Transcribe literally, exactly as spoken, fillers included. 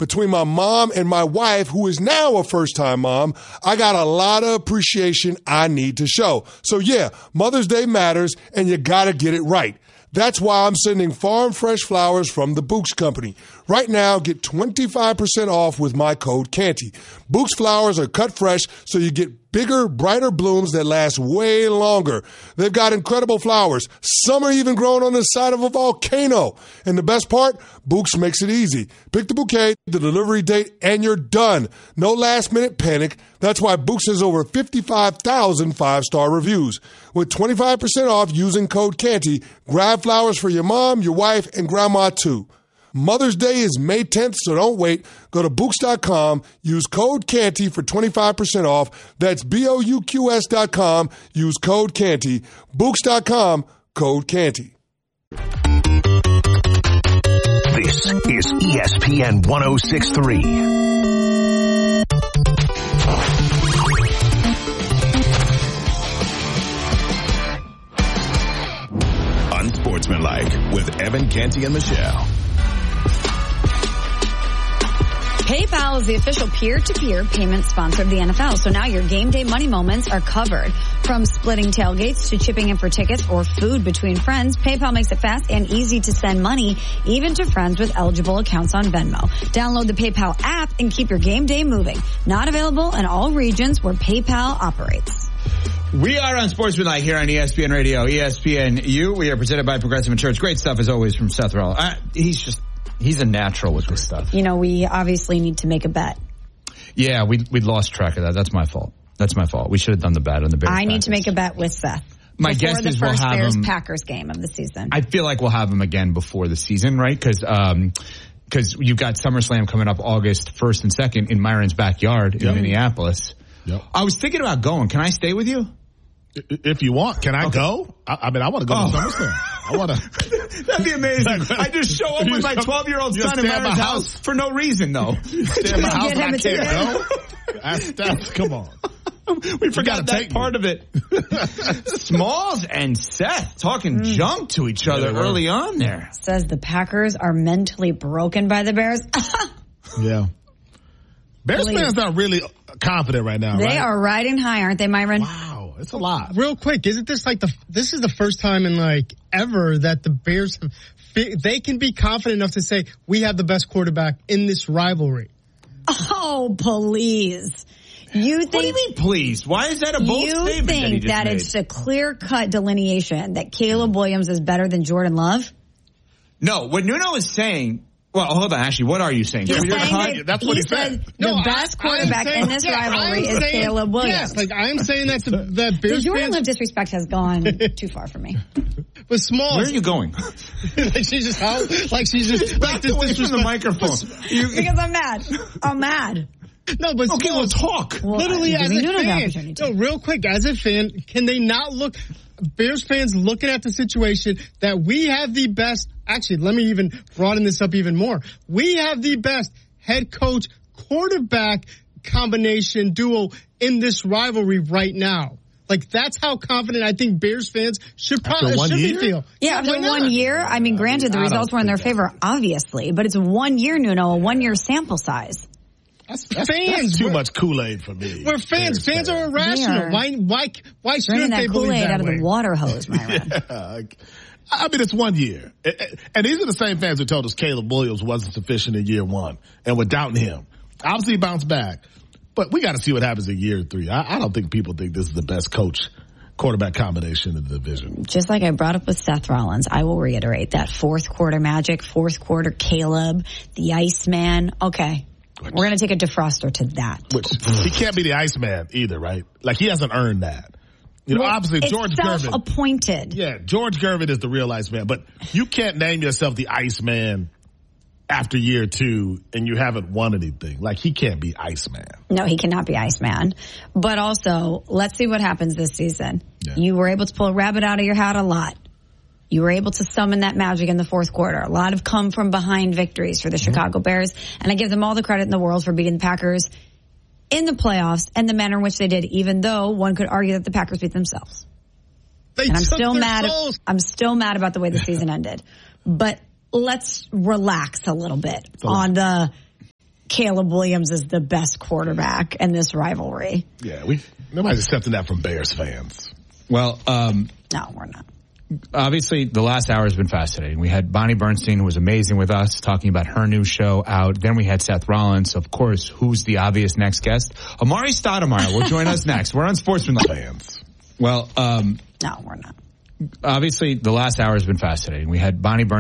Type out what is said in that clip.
Between my mom and my wife, who is now a first-time mom, I got a lot of appreciation I need to show. So yeah, Mother's Day matters, and you gotta get it right. That's why I'm sending farm fresh flowers from the Books Company. Right now, get twenty-five percent off with my code Canty. Books flowers are cut fresh, so you get bigger, brighter blooms that last way longer. They've got incredible flowers. Some are even grown on the side of a volcano. And the best part, Books makes it easy. Pick the bouquet, the delivery date, and you're done. No last-minute panic. That's why Books has over fifty-five thousand five-star reviews. With twenty-five percent off using code Canty, grab flowers for your mom, your wife, and grandma too. Mother's Day is May tenth, so don't wait. Go to Books dot com, use code Canty for twenty-five percent off. That's B O U Q S dot com, use code Canty. Books dot com, code Canty. This is E S P N one oh six point three. Unsportsmanlike with Evan, Canty, and Michelle. PayPal is the official peer-to-peer payment sponsor of the N F L. So now your game day money moments are covered. From splitting tailgates to chipping in for tickets or food between friends, PayPal makes it fast and easy to send money, even to friends with eligible accounts on Venmo. Download the PayPal app and keep your game day moving. Not available in all regions where PayPal operates. We are on Sportsmanlike here on E S P N Radio, E S P N U. We are presented by Progressive Insurance. Great stuff as always from Seth Rollins. Uh, he's just, he's a natural with this stuff. You know, we obviously need to make a bet. Yeah, we we lost track of that. That's my fault. That's my fault. We should have done the bet on the Bears. I need Packers. to make a bet with Seth. My guess is we'll have the first Bears him, Packers game of the season. I feel like we'll have him again before the season, right? Because um, because you've got SummerSlam coming up August first and second in Myron's backyard in yep. Minneapolis. Yep. I was thinking about going. Can I stay with you? If you want, can I okay. go? I, I mean, I want to go oh. to SummerSlam. I want to. That'd be amazing. I just show up with my twelve-year-old son in Myron's house. house for no reason, though. Stay at my house and I can't go? That's, that's, come on. We forgot that part me. of it. Smalls and Seth talking mm. junk to each other yeah, early on there. Says the Packers are mentally broken by the Bears. Yeah. Bears Please. fans are really confident right now, They right? are riding high, aren't they, Myron? Wow, it's a lot. Real quick, isn't this like the, this is the first time in like ever that the Bears have, they can be confident enough to say, we have the best quarterback in this rivalry. Oh, please. You think, what do you mean, please? Why is that a bold statement that he You think just that made? It's a clear-cut delineation that Caleb Williams is better than Jordan Love? No, what Nuno is saying... Well, hold on. Actually, what are you saying? He's saying that, that's what he, he said. said. The no, best I, quarterback saying, in this yeah, rivalry is saying, Caleb Williams. Yes, like I'm saying that the, the Bears the Jordan fans... Love disrespect has gone too far for me. But small. Where are you going? like she's just how, like she's just back like this, away this from the microphone. You, because I'm mad. I'm mad. No, but okay, we'll talk. Well, literally, as a fan, no, real quick, as a fan, can they not look? Bears fans looking at the situation that we have the best. Actually, let me even broaden this up even more. We have the best head coach quarterback combination duo in this rivalry right now. Like, that's how confident I think Bears fans should probably should be feel. Yeah, after one year, I mean, granted, the results were in their favor, obviously, but it's one year, Nuno, a one-year sample size. That's, that's, fans, that's too much Kool-Aid for me. We're fans. Fans, fans are irrational. Are why? Why? Why shouldn't that they believe Kool-Aid that out way? of the water hose, Myron? Yeah. I mean, it's one year, and these are the same fans who told us Caleb Williams wasn't sufficient in year one, and were doubting him. Obviously, he bounced back, but we got to see what happens in year three. I, I don't think people think this is the best coach quarterback combination in the division. Just like I brought up with Seth Rollins, I will reiterate that fourth quarter magic, fourth quarter Caleb, the Iceman. Okay. Which, we're going to take a defroster to that. Which, he can't be the Iceman either, right? Like, he hasn't earned that. You know, well, obviously, it's George Gervin. self-appointed. Yeah, George Gervin is the real Iceman, but you can't name yourself the Iceman after year two and you haven't won anything. Like, he can't be Iceman. No, he cannot be Iceman. But also, let's see what happens this season. Yeah. You were able to pull a rabbit out of your hat a lot. You were able to summon that magic in the fourth quarter. A lot of come from behind victories for the mm-hmm. Chicago Bears. And I give them all the credit in the world for beating the Packers in the playoffs and the manner in which they did, even though one could argue that the Packers beat themselves. They and I'm took still their mad. souls. I'm still mad about the way the season ended. But let's relax a little bit on the Caleb Williams is the best quarterback in this rivalry. Yeah, we nobody's accepting that from Bears fans. Well, um, no, we're not. Obviously, the last hour has been fascinating. We had Bonnie Bernstein, who was amazing with us, talking about her new show out. Then we had Seth Rollins. Of course, who's the obvious next guest? Amari Stoudemire will join us next. We're on Sportsman fans. Well, um, no, we're not. Obviously, the last hour has been fascinating. We had Bonnie Bernstein.